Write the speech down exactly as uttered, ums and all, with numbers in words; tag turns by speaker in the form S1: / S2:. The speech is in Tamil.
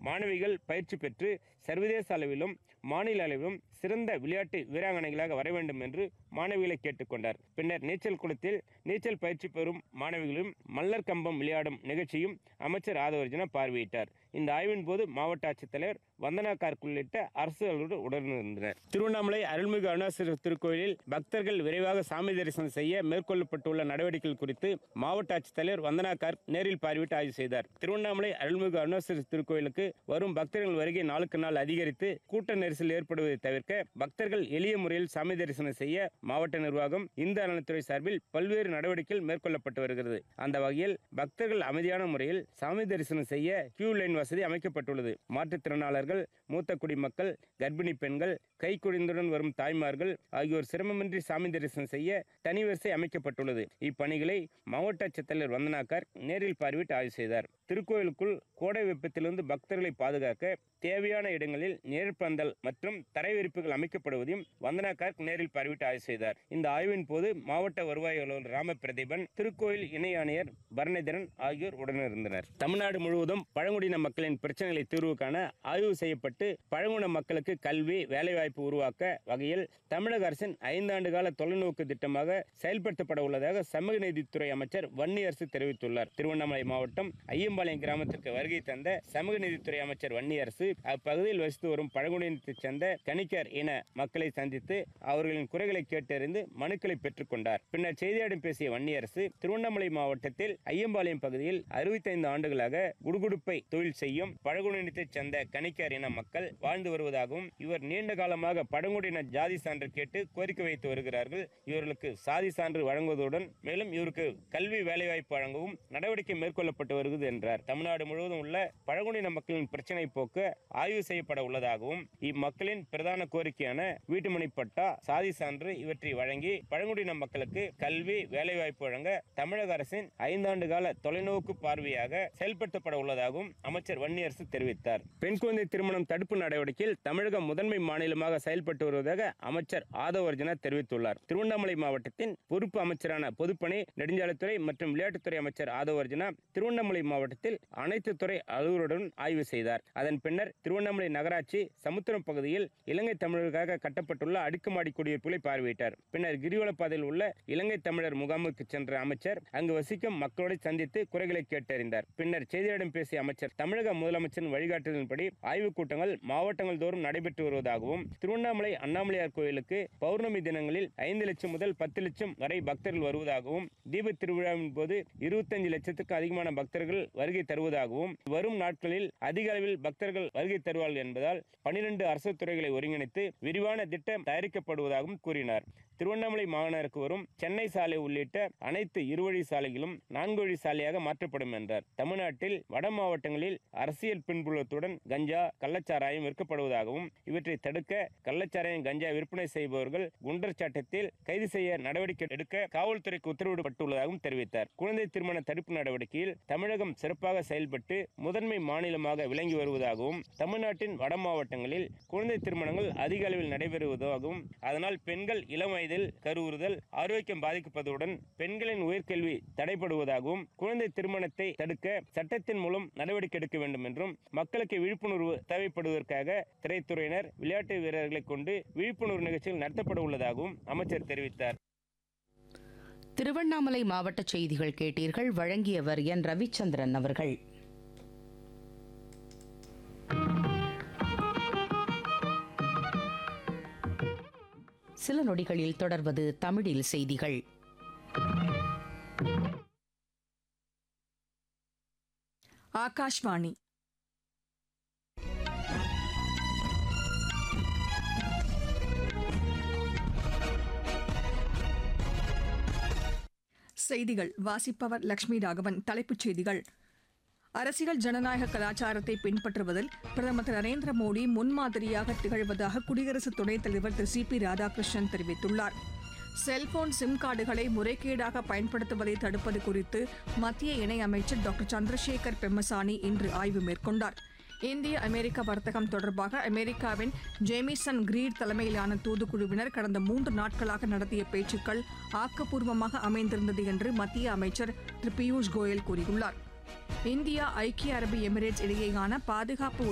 S1: மாணவிகள் பயிற்சி பெற்று சர்வதேச அளவிலும் மாநில அளவிலும் சிறந்த விளையாட்டு வீராங்கனைகளாக வர வேண்டும் என்று மாணவிகளை கேட்டுக்கொண்டார். பின்னர் நீச்சல் குளத்தில் நீச்சல் பயிற்சி பெறும் மாணவிகளும் மல்லர் கம்பம் விளையாடும் நிகழ்ச்சியும் அமைச்சர் ஆதவர்ஜனா பார்வையிட்டார். இந்த ஆய்வின் போது மாவட்ட ஆட்சித்தலைவர் வந்தனா கார்க் உள்ளிட்ட அரசு அலுவலர்கள் உடனிருந்தனர். திருவண்ணாமலை அருள்மிகு அருணாச்சல திருக்கோயிலில் பக்தர்கள் விரைவாக சாமி தரிசனம் செய்ய மேற்கொள்ளப்பட்டுள்ள நடவடிக்கைகள் குறித்து மாவட்ட ஆட்சித்தலைவர் வந்தனா கார்க் நேரில் பார்வையிட்டு ஆய்வு செய்தார். திருவண்ணாமலை அருள்மிகு அருணாச்சல திருக்கோயிலுக்கு வரும் பக்தர்கள் வருகை நாளுக்கு நாள் அதிகரித்து கூட்ட நெரிசல் ஏற்படுவதை தவிர்க்க பக்தர்கள் எளிய முறையில் சாமி தரிசனம் செய்ய மாவட்ட நிர்வாகம் இந்து அறநிலைத்துறை சார்பில் பல்வேறு நடவடிக்கைகள் மேற்கொள்ளப்பட்டு வருகிறது. அந்த வகையில் பக்தர்கள் அமைதியான முறையில் சாமி தரிசனம் செய்ய கியூ லைன் வசதி அமைக்கப்பட்டுள்ளது. மாற்றுத்திறனாளர்கள், மூத்த குடிமக்கள், கர்ப்பிணி பெண்கள், கைக்குழந்தையுடன் வரும் தாய்மார்கள் ஆகியோர் சிரமமின்றி சாமி தரிசனம் செய்ய தனி வரிசை அமைக்கப்பட்டுள்ளது. இப்பணிகளை மாவட்ட ஆட்சித்தலைவர் வந்தனா கார்க் நேரில் பார்வையிட்டு ஆய்வு செய்தார். திருக்கோயிலுக்குள் கோடை வெப்பத்திலிருந்து பக்தர்களை பாதுகாக்க தேவையான இடங்களில் நிழற்பந்தல் மற்றும் தரை விரிப்புகள் அமைக்கப்படுவதையும் வந்தனா கார்க் நேரில் பார்வையிட்டு ஆய்வு செய்தார். இந்த ஆய்வின் போது மாவட்ட வருவாய் அலுவலர் ராம பிரதீபன், திருக்கோயில் இணை ஆணையர் பரணிதரன் ஆகியோர் உடனிருந்தனர். தமிழ்நாடு முழுவதும் பழங்குடியின மக்களின் பிரச்சனைகளை தீர்வு காண ஆய்வு செய்யப்பட்டு பழங்குடியின மக்களுக்கு கல்வி, வேலைவாய்ப்பு உருவாக்க வகையில் தமிழக அரசின் ஐந்தாண்டு கால தொலைநோக்கு திட்டமாக செயல்படுத்தப்பட உள்ளதாக சமூக நீதித்துறை அமைச்சர் வன்னியரசு தெரிவித்துள்ளார். திருவண்ணாமலை மாவட்டம் ஐயம்பாளையம் கிராமத்திற்கு வருகை தந்த சமூக நீதித்துறை அமைச்சர் வன்னியரசு அப்பகுதியில் வசித்து வரும் பழங்குடியினத்தைச் சேர்ந்த கணிக்கர் இன மக்களை சந்தித்து அவர்களின் குறைகளை கேட்டறிந்து மனுக்களை பெற்றுக் கொண்டார். பின்னர் செய்தியாளர்களிடம் பேசிய வன்னியரசு, திருவண்ணாமலை மாவட்டத்தில் ஐயம்பாளையம் பகுதியில் அறுபத்தைந்து ஆண்டுகளாக குடுகுடுப்பை தொழில் செய்யும் பழங்குடியினத்தைச் சேர்ந்த கணிக்கர் இன மக்கள் வாழ்ந்து வருவதாகவும் இவர் நீண்ட காலமாக பழங்குடியின ஜாதி சான்று கேட்டு கோரிக்கை வைத்து வருகிறார்கள். இவர்களுக்கு சாதி சான்று வழங்குவதுடன் மேலும் இவருக்கு கல்வி, வேலைவாய்ப்பு வழங்கவும் நடவடிக்கை மேற்கொள்ளப்பட்டு வருகிறது என்றார். தமிழ்நாடு முழுவதும் உள்ள பழங்குடியின மக்களின் பிரச்சினை போக்க ஆய்வு செய்யப்பட உள்ளதாகவும் இம்மக்களின் பிரதான கோரிக்கையான வீட்டுமனை பட்டா, சாதி சான்று இவற்றை வழங்கி பழங்குடியின மக்களுக்கு கல்வி, வேலைவாய்ப்பு வழங்க தமிழக அரசின் ஐந்தாண்டு கால தொலைநோக்கு பார்வையாக செயல்படுத்தப்பட உள்ளதாகவும் அமைச்சர் வன்னியரசு தெரிவித்தார். பெண் குழந்தை திருமணம் தடுப்பு நடவடிக்கையில் தமிழகம் முதன்மை மாநிலமாக செயல்பட்டு வருவதாக அமைச்சர் ஆதவர்ஜனா தெரிவித்துள்ளார். திருவண்ணாமலை மாவட்டத்தின் பொறுப்பு அமைச்சரான பொதுப்பணி, நெடுஞ்சாலைத்துறை மற்றும் விளையாட்டுத்துறை அமைச்சர் ஆதவர்ஜனா திருவண்ணாமலை மாவட்டத்தில் அனைத்து துறை அலுவலருடன் ஆய்வு செய்தார். அதன் பின்னர் திருவண்ணாமலை நகராட்சி சமுத்திரம் பகுதியில் இலங்கை தமிழர்களுக்காக கட்டப்பட்டுள்ள அடுக்குமாடி குடியிருப்புகளை பார்வையிட்டார். பின்னர் கிரிவலப்பாதையில் உள்ள இலங்கை தமிழர் முகாமுக்கு சென்ற அமைச்சர் அங்கு வசிக்கும் மக்களோடு சந்தித்து குறைகளை கேட்டறிந்தார். பின்னர் செய்தியாளர்களிடம் பேசிய அமைச்சர், தமிழக முதலமைச்சரின் வழிகாட்டுதலின்படி ஆய்வுக் கூட்டங்கள் மாவட்டங்கள் தோறும் நடைபெற்று வருவதாகவும் திருவண்ணாமலை அண்ணாமலையார் கோயிலுக்கு பௌர்ணமி தினங்களில் ஐந்து லட்சம் முதல் பத்து லட்சம் வரை பக்தர்கள் வருவதாகவும் தீப திருவிழாவின் போது இருபத்தஞ்சு லட்சத்துக்கு அதிகமான பக்தர்கள் வருகை தருவதாகவும் வரும் நாட்களில் அதிக அளவில் பக்தர்கள் வருகை தருவார்கள் என்பதால் பனிரெண்டு அரசு துறைகளை ஒருங்கிணைத்து விரிவான திட்டம் தயாரிக்கப்படுவதாகவும் கூறினார். திருவண்ணாமலை மாநகருக்கு வரும் சென்னை சாலை உள்ளிட்ட அனைத்து இருவழி சாலைகளும் நான்கு வழி சாலையாக மாற்றப்படும் என்றார். தமிழ்நாட்டில் வட மாவட்டங்களில் அரசியல் பின்புலத்துடன் கஞ்சா, கள்ளச்சாராயம் விற்கப்படுவதாகவும் இவற்றை தடுக்க கள்ளச்சாராயம், கஞ்சா விற்பனை செய்பவர்கள் குண்டர் சட்டத்தில் கைது செய்ய நடவடிக்கை எடுக்க காவல்துறைக்கு உத்தரவிடப்பட்டுள்ளதாகவும் தெரிவித்தார். குழந்தை திருமண தடுப்பு நடவடிக்கையில் தமிழகம் சிறப்பாக செயல்பட்டு முதன்மை மாநிலமாக விளங்கி வருவதாகவும் தமிழ்நாட்டின் வட மாவட்டங்களில் குழந்தை திருமணங்கள் அதிக அளவில் நடைபெறுவதாகவும் அதனால் பெண்கள் இளம் வயதில் கருவுறுதல், ஆரோக்கியம் பாதிக்கப்படுவதுடன் பெண்களின் உயர்கல்வி தடைபடுவதாகவும் குழந்தை திருமணத்தை தடுக்க சட்டத்தின் மூலம் நடவடிக்கை எடுக்க வேண்டும் என்றும் மக்களுக்கு விழிப்புணர்வு தேவைப்படுவதற்காக திரைத்துறையினர், விளையாட்டு வீரர்களை கொண்டு விழிப்புணர்வு நிகழ்ச்சிகள் நடத்தப்பட உள்ளதாகவும் அமைச்சர் தெரிவித்தார்.
S2: திருவண்ணாமலை மாவட்ட செய்திகள் கேட்டீர்கள். வழங்கியவர் என் ரவிச்சந்திரன் அவர்கள். சில நொடிகளில் தொடர்வது தமிழில் செய்திகள்.
S3: ஆகாஷ்வாணி. செய்திகள் வாசிப்பவர் லட்சுமி ராகவன். தலைப்புச் செய்திகள். அரசியல் ஜனநாயக கலாச்சாரத்தை பின்பற்றுவதில் பிரதமர் திரு நரேந்திர மோடி முன்மாதிரியாக திகழ்வதாக குடியரசு துணைத் தலைவர் திரு சி பி ராதாகிருஷ்ணன் தெரிவித்துள்ளார். செல்போன் சிம் கார்டுகளை முறைகேடாக பயன்படுத்துவதை தடுப்பது குறித்து மத்திய இணையமைச்சர் டாக்டர் சந்திரசேகர் பெம்மசானி இன்று ஆய்வு மேற்கொண்டார். இந்திய அமெரிக்க வர்த்தகம் தொடர்பாக அமெரிக்காவின் ஜேமிசன் கிரீட் தலைமையிலான தூதுக்குழுவினர் கடந்த மூன்று நாட்களாக நடத்திய பேச்சுக்கள் ஆக்கப்பூர்வமாக அமைந்திருந்தது என்று மத்திய அமைச்சர் திரு பியூஷ் கோயல் கூறியுள்ளார். இந்தியா, ஐக்கிய அரபு எமிரேட்ஸ் இடையேயான பாதுகாப்பு